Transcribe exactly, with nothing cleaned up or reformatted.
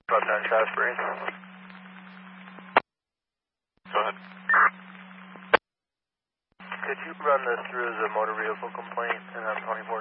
About nine Shasbury. Go ahead. Could you run this through as a motor vehicle complaint and on twenty-four